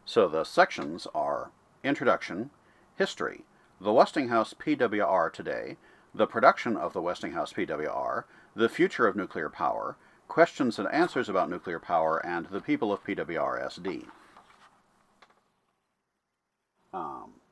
So the sections are Introduction, History, the Westinghouse PWR today, the production of the Westinghouse PWR, the future of nuclear power, questions and answers about nuclear power, and the people of PWR-SD.